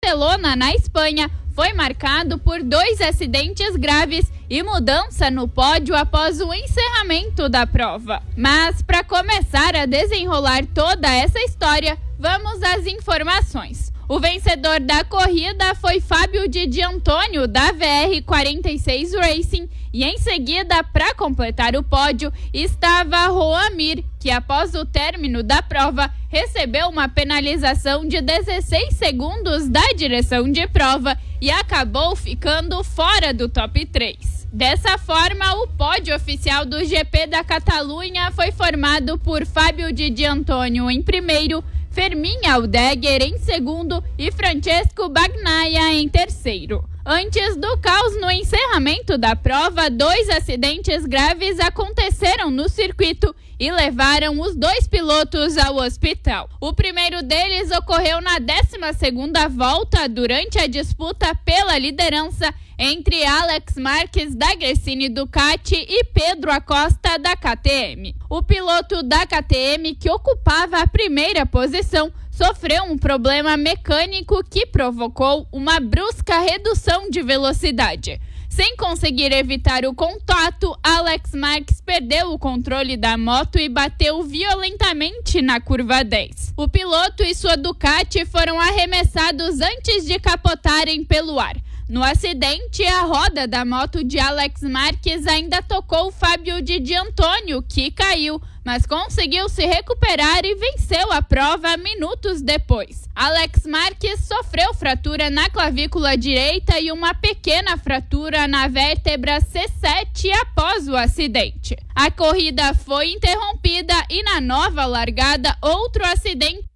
Barcelona, na Espanha, foi marcado por 2 acidentes graves e mudança no pódio após o encerramento da prova. Mas, para começar a desenrolar toda essa história, vamos às informações. O vencedor da corrida foi Fábio Di Giannantonio, da VR46 Racing, e em seguida, para completar o pódio, estava Juan Mir, que após o término da prova, recebeu uma penalização de 16 segundos da direção de prova e acabou ficando fora do top 3. Dessa forma, o pódio oficial do GP da Catalunha foi formado por Fábio Di Giannantonio em primeiro, Fermín Aldegger em segundo e Francesco Bagnaia em terceiro. Antes do caos no encerramento da prova, 2 acidentes graves aconteceram no circuito e levaram os 2 pilotos ao hospital. O primeiro deles ocorreu na 12ª volta, durante a disputa pela liderança entre Alex Marques da Gresini Ducati e Pedro Acosta da KTM. O piloto da KTM, que ocupava a primeira posição, sofreu um problema mecânico que provocou uma brusca redução de velocidade. Sem conseguir evitar o contato, Alex Marques perdeu o controle da moto e bateu violentamente na curva 10. O piloto e sua Ducati foram arremessados antes de capotarem pelo ar. No acidente, a roda da moto de Alex Marques ainda tocou Fábio Di Giannantonio, que caiu, mas conseguiu se recuperar e venceu a prova minutos depois. Alex Marques sofreu fratura na clavícula direita e uma pequena fratura na vértebra C7 após o acidente. A corrida foi interrompida e na nova largada, outro acidente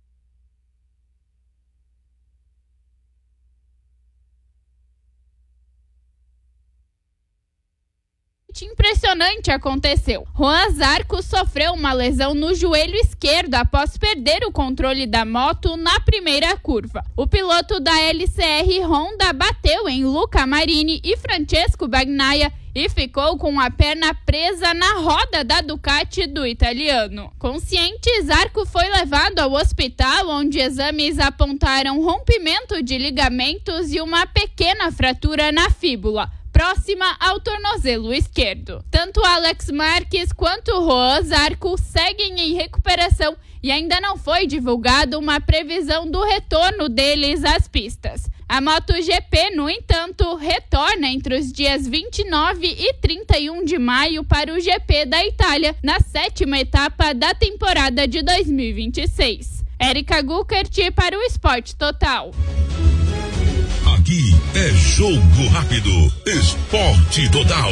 impressionante aconteceu. Juan Zarco sofreu uma lesão no joelho esquerdo após perder o controle da moto na primeira curva. O piloto da LCR Honda bateu em Luca Marini e Francesco Bagnaia e ficou com a perna presa na roda da Ducati do italiano. Consciente, Zarco foi levado ao hospital, onde exames apontaram rompimento de ligamentos e uma pequena fratura na fíbula, próxima ao tornozelo esquerdo. Tanto Alex Marques quanto Juan Zarco seguem em recuperação e ainda não foi divulgada uma previsão do retorno deles às pistas. A MotoGP, no entanto, retorna entre os dias 29 e 31 de maio para o GP da Itália, na 7ª etapa da temporada de 2026. Érica Guckert para o Esporte Total. Aqui é Jogo Rápido, Esporte Total.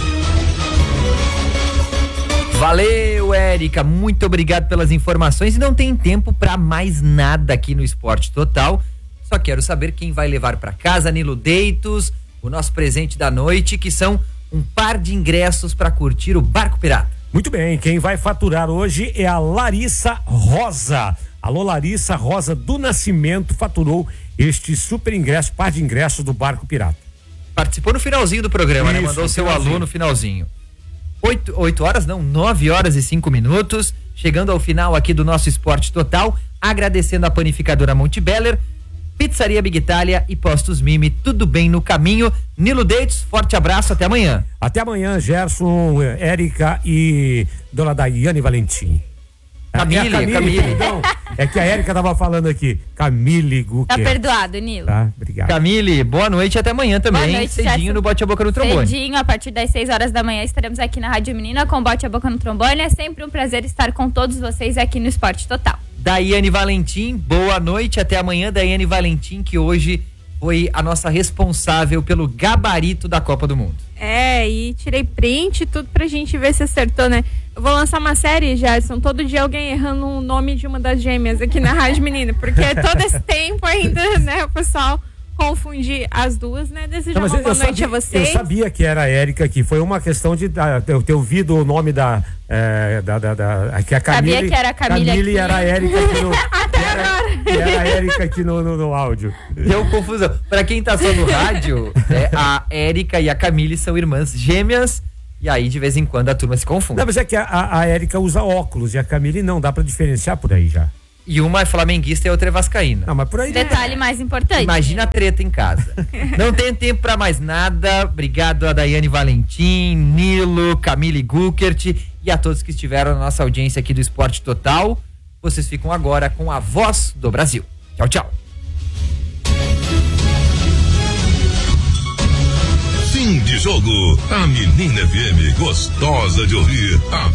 Valeu, Érica, muito obrigado pelas informações. E não tem tempo para mais nada aqui no Esporte Total. Só quero saber quem vai levar para casa, Nilo Deitos, o nosso presente da noite, que são um par de ingressos para curtir o Barco Pirata. Muito bem, quem vai faturar hoje é a Larissa Rosa. Alô, Larissa Rosa do Nascimento faturou este super ingresso, par de ingressos do Barco Pirata. Participou no finalzinho do programa, né? Mandou o seu alô no finalzinho. 9 horas e 5 minutos, chegando ao final aqui do nosso Esporte Total, agradecendo a panificadora Montebeller, Pizzaria Big Itália e Postos Mimi, tudo bem no caminho. Nilo Deitos, forte abraço, até amanhã. Até amanhã, Gerson, Érica e dona Daiane Valentim. Camille. Não, é que a Érica tava falando aqui. Camille Gucker. Tá perdoado, Nilo. Tá, obrigado. Camille, boa noite e até amanhã também. Boa noite, cedinho Gerson. no Bote a Boca no Trombone. Cedinho, a partir das 6 horas da manhã estaremos aqui na Rádio Menina com Bote a Boca no Trombone. É sempre um prazer estar com todos vocês aqui no Esporte Total. Daiane Valentim, boa noite, até amanhã. Daiane Valentim, que hoje foi a nossa responsável pelo gabarito da Copa do Mundo. E tirei print, tudo pra gente ver se acertou, né? Eu vou lançar uma série, Gerson, todo dia alguém errando o nome de uma das gêmeas aqui na Rádio Menina, porque todo esse tempo ainda, né, o pessoal confundir as duas, né? Desejar uma boa noite a vocês. Eu sabia que era a Érica aqui, foi uma questão de eu ter ouvido o nome que a Camille. Sabia que era a Camille era a Érica aqui no era a Érica aqui no áudio. Deu confusão. Pra quem tá só no rádio, a Érica e a Camille são irmãs gêmeas. E aí, de vez em quando, a turma se confunde. Não, mas é que a Érica usa óculos e a Camille não, dá pra diferenciar por aí já. E uma é flamenguista e a outra é vascaína. Não, mas por aí. Detalhe mais importante. Imagina a treta em casa. Não tenho tempo pra mais nada. Obrigado a Daiane Valentim, Nilo, Camille Guckert e a todos que estiveram na nossa audiência aqui do Esporte Total. Vocês ficam agora com a Voz do Brasil. Tchau, tchau. Fim de jogo. A Menina FM, gostosa de ouvir.